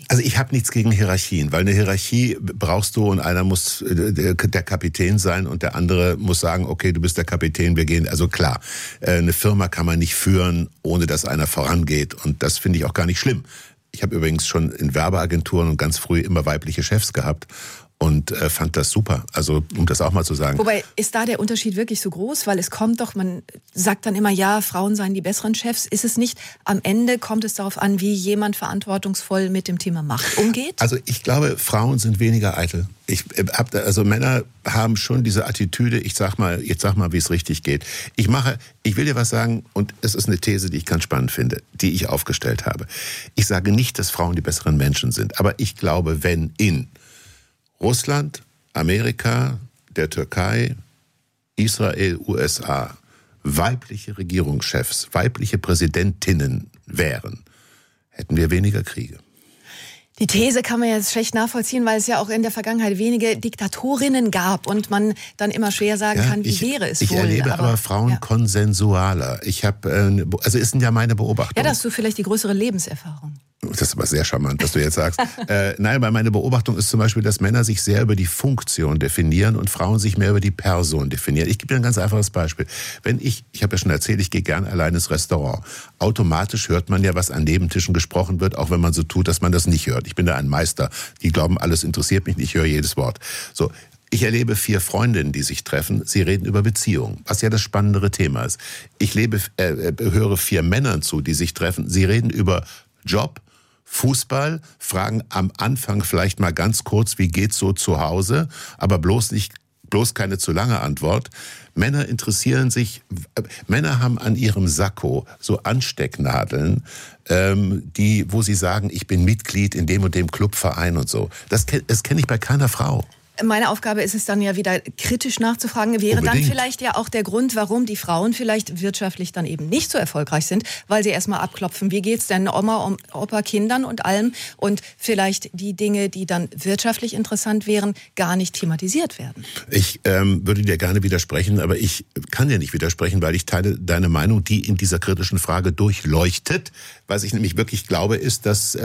Also ich habe nichts gegen Hierarchien, weil eine Hierarchie brauchst du und einer muss der Kapitän sein und der andere muss sagen, okay, du bist der Kapitän, wir gehen. Also klar, eine Firma kann man nicht führen, ohne dass einer vorangeht und das finde ich auch gar nicht schlimm. Ich habe übrigens schon in Werbeagenturen und ganz früh immer weibliche Chefs gehabt. Und fand das super, also um das auch mal zu sagen. Wobei, ist da der Unterschied wirklich so groß? Weil es kommt doch, man sagt dann immer, ja, Frauen seien die besseren Chefs. Ist es nicht? Am Ende kommt es darauf an, wie jemand verantwortungsvoll mit dem Thema Macht umgeht? Also ich glaube, Frauen sind weniger eitel. Also Männer haben schon diese Attitüde, jetzt sag mal, wie es richtig geht. Ich will dir was sagen, und es ist eine These, die ich ganz spannend finde, die ich aufgestellt habe. Ich sage nicht, dass Frauen die besseren Menschen sind, aber ich glaube, wenn in Russland, Amerika, der Türkei, Israel, USA weibliche Regierungschefs, weibliche Präsidentinnen wären, hätten wir weniger Kriege. Die These kann man jetzt schlecht nachvollziehen, weil es ja auch in der Vergangenheit wenige Diktatorinnen gab und man dann immer schwer sagen kann, wie wäre es wohl. Ich erlebe aber Frauen konsensualer. Also ist ja meine Beobachtung. Ja, da hast du vielleicht die größere Lebenserfahrung. Das ist aber sehr charmant, dass du jetzt sagst. Nein, weil meine Beobachtung ist zum Beispiel, dass Männer sich sehr über die Funktion definieren und Frauen sich mehr über die Person definieren. Ich gebe dir ein ganz einfaches Beispiel. Wenn ich habe ja schon erzählt, ich gehe gern allein ins Restaurant. Automatisch hört man ja, was an Nebentischen gesprochen wird, auch wenn man so tut, dass man das nicht hört. Ich bin da ein Meister. Die glauben, alles interessiert mich nicht, ich höre jedes Wort. So. Ich erlebe 4 Freundinnen, die sich treffen. Sie reden über Beziehungen, was ja das spannendere Thema ist. Ich höre 4 Männern zu, die sich treffen. Sie reden über Job, Fußball, fragen am Anfang vielleicht mal ganz kurz, wie geht's so zu Hause, aber bloß keine zu lange Antwort. Männer haben an ihrem Sakko so Anstecknadeln, wo sie sagen, ich bin Mitglied in dem und dem Clubverein und so. Das kenne ich bei keiner Frau. Meine Aufgabe ist es dann ja wieder kritisch nachzufragen, wäre dann vielleicht ja auch der Grund, warum die Frauen vielleicht wirtschaftlich dann eben nicht so erfolgreich sind, weil sie erstmal abklopfen, wie geht's denn Oma, Opa, Kindern und allem und vielleicht die Dinge, die dann wirtschaftlich interessant wären, gar nicht thematisiert werden. Ich würde dir gerne widersprechen, aber ich kann dir nicht widersprechen, weil ich teile deine Meinung, die in dieser kritischen Frage durchleuchtet. Was ich nämlich wirklich glaube, ist, dass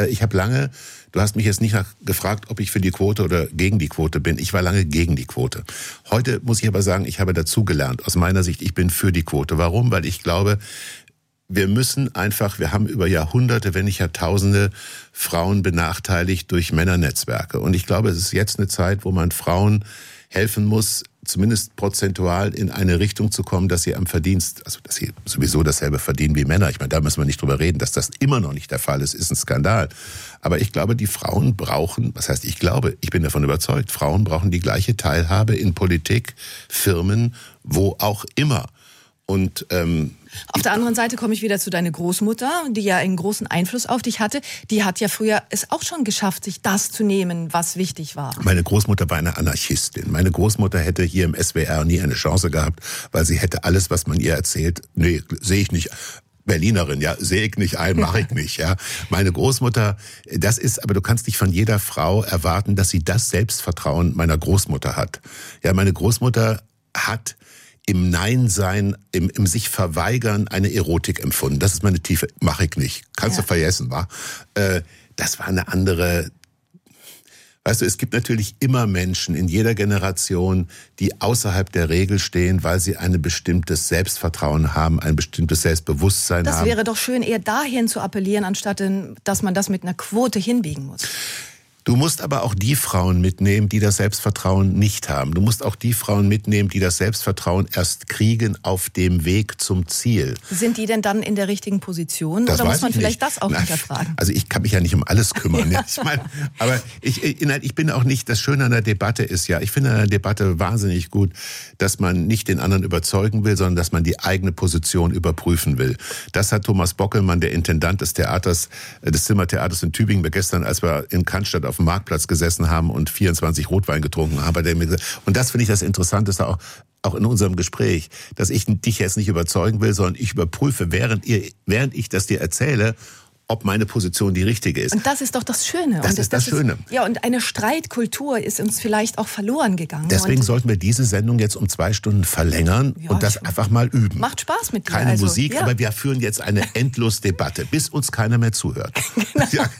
du hast mich jetzt nicht gefragt, ob ich für die Quote oder gegen die Quote bin. Ich war lange gegen die Quote. Heute muss ich aber sagen, ich habe dazugelernt. Aus meiner Sicht, ich bin für die Quote. Warum? Weil ich glaube, wir haben über Jahrhunderte, wenn nicht Jahrtausende Frauen benachteiligt durch Männernetzwerke. Und ich glaube, es ist jetzt eine Zeit, wo man Frauen helfen muss, zumindest prozentual in eine Richtung zu kommen, dass sie am Verdienst, also dass sie sowieso dasselbe verdienen wie Männer. Ich meine, da müssen wir nicht drüber reden, dass das immer noch nicht der Fall ist ein Skandal. Aber ich glaube, die Frauen brauchen, ich bin davon überzeugt, Frauen brauchen die gleiche Teilhabe in Politik, Firmen, wo auch immer. Und auf der anderen Seite komme ich wieder zu deiner Großmutter, die ja einen großen Einfluss auf dich hatte. Die hat ja früher es auch schon geschafft, sich das zu nehmen, was wichtig war. Meine Großmutter war eine Anarchistin. Meine Großmutter hätte hier im SWR nie eine Chance gehabt, weil sie hätte alles, was man ihr erzählt, nee, sehe ich nicht. Berlinerin, ja, sehe ich nicht ein, mache ich nicht, ja. Meine Großmutter, aber du kannst nicht von jeder Frau erwarten, dass sie das Selbstvertrauen meiner Großmutter hat. Ja, meine Großmutter hat im Nein-Sein, im sich verweigern eine Erotik empfunden. Das ist meine tiefe, mache ich nicht. Kannst du vergessen, wa? Das war eine andere. Weißt du, es gibt natürlich immer Menschen in jeder Generation, die außerhalb der Regel stehen, weil sie ein bestimmtes Selbstvertrauen haben, ein bestimmtes Selbstbewusstsein haben. Das wäre doch schön, eher dahin zu appellieren, anstatt dass man das mit einer Quote hinbiegen muss. Du musst aber auch die Frauen mitnehmen, die das Selbstvertrauen nicht haben. Du musst auch die Frauen mitnehmen, die das Selbstvertrauen erst kriegen auf dem Weg zum Ziel. Sind die denn dann in der richtigen Position? Oder muss man vielleicht das auch hinterfragen? Also ich kann mich ja nicht um alles kümmern. Ja. Ich bin auch nicht, das Schöne an der Debatte ist ja, ich finde an der Debatte wahnsinnig gut, dass man nicht den anderen überzeugen will, sondern dass man die eigene Position überprüfen will. Das hat Thomas Bockelmann, der Intendant des Zimmertheaters in Tübingen, gestern, als wir in Cannstatt auf dem Marktplatz gesessen haben und 24 Rotwein getrunken haben, der mir gesagt, und das finde ich das Interessanteste auch in unserem Gespräch, dass ich dich jetzt nicht überzeugen will, sondern ich überprüfe, während ich das dir erzähle, ob meine Position die richtige ist. Und das ist doch das Schöne. Das ist das Schöne. Ja, und eine Streitkultur ist uns vielleicht auch verloren gegangen. Deswegen sollten wir diese Sendung jetzt um 2 Stunden verlängern und das einfach mal üben. Macht Spaß mit dir. Keine Musik, aber wir führen jetzt eine Endlosdebatte, bis uns keiner mehr zuhört. Genau. Ja.